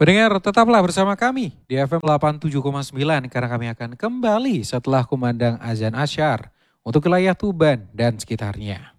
Pendengar, tetaplah bersama kami di FM 87,9 karena kami akan kembali setelah kumandang azan asyar untuk wilayah Tuban dan sekitarnya.